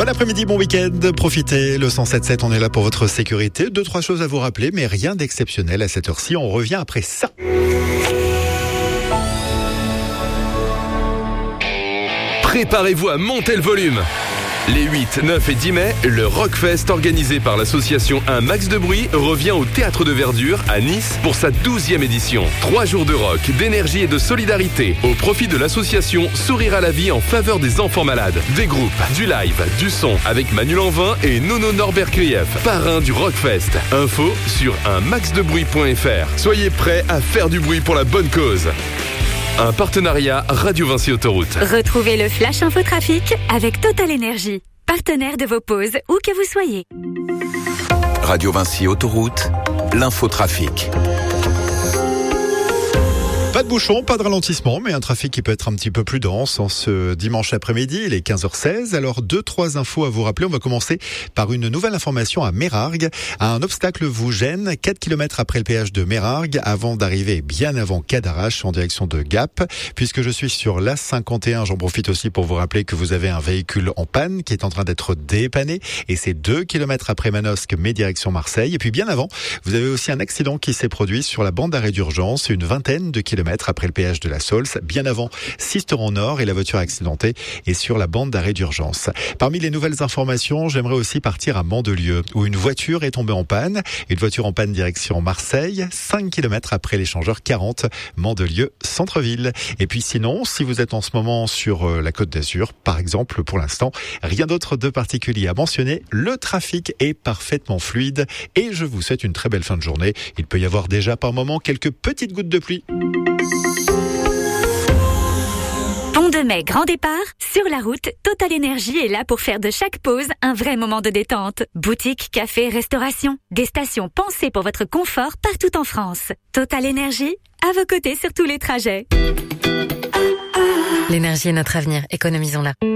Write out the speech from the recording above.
Bon après-midi, bon week-end, profitez. Le 107.7, on est là pour votre sécurité. 2-3 choses à vous rappeler, mais rien d'exceptionnel à cette heure-ci. On revient après ça. Préparez-vous à monter le volume. Les 8, 9 et 10 mai, le Rockfest organisé par l'association Un Max de Bruit revient au Théâtre de Verdure à Nice pour sa 12e édition. 3 jours de rock, d'énergie et de solidarité au profit de l'association Sourire à la vie en faveur des enfants malades. Des groupes, du live, du son avec Manu Lanvin et Nono Norbert Krief, parrain du Rockfest. Info sur unmaxdebruit.fr. Soyez prêts à faire du bruit pour la bonne cause. Un partenariat Radio Vinci Autoroute. Retrouvez le Flash Infotrafic avec Total Energy, partenaire de vos pauses où que vous soyez. Radio Vinci Autoroute, l'infotrafic. Pas de bouchon, pas de ralentissement, mais un trafic qui peut être un petit peu plus dense en ce dimanche après-midi, il est 15h16. Alors 2-3 infos à vous rappeler. On va commencer par une nouvelle information à Mérargues. Un obstacle vous gêne 4 km après le péage de Mérargues avant d'arriver bien avant Cadarache en direction de Gap. Puisque je suis sur l'A51, j'en profite aussi pour vous rappeler que vous avez un véhicule en panne qui est en train d'être dépanné et c'est 2 km après Manosque mais direction Marseille. Et puis bien avant, vous avez aussi un accident qui s'est produit sur la bande d'arrêt d'urgence, une vingtaine de kilomètres après le péage de la Saulce, bien avant Sisteron Nord, et la voiture accidentée est sur la bande d'arrêt d'urgence. Parmi les nouvelles informations, j'aimerais aussi partir à Mandelieu, où une voiture est tombée en panne. Une voiture en panne direction Marseille, 5 km après l'échangeur 40, Mandelieu, centre-ville. Et puis sinon, si vous êtes en ce moment sur la Côte d'Azur, par exemple, pour l'instant, rien d'autre de particulier à mentionner. Le trafic est parfaitement fluide et je vous souhaite une très belle fin de journée. Il peut y avoir déjà par moment quelques petites gouttes de pluie. Pont de Mai, grand départ. Sur la route, Total Energy est là pour faire de chaque pause un vrai moment de détente. Boutique, café, restauration. Des stations pensées pour votre confort partout en France. Total Energy, à vos côtés sur tous les trajets. L'énergie est notre avenir, économisons-la.